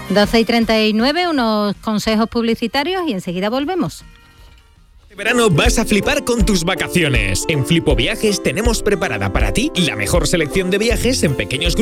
12:39, unos consejos publicitarios y enseguida volvemos. Este verano vas a flipar con tus vacaciones. En Flipo Viajes tenemos preparada para ti la mejor selección de viajes en pequeños grupos